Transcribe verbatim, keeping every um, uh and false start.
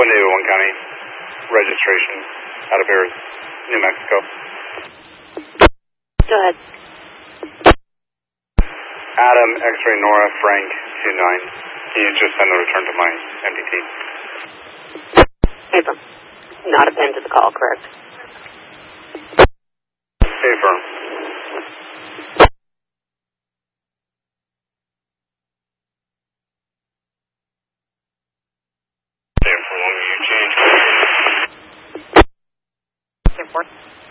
one eight one County, registration out of Arizona, New Mexico. Go ahead. Adam, X-ray Nora, Frank, two nine. Can you just send the return to my M P T? Affirm. Not append to the call, correct? Affirm. Affirm, you change. Affirm.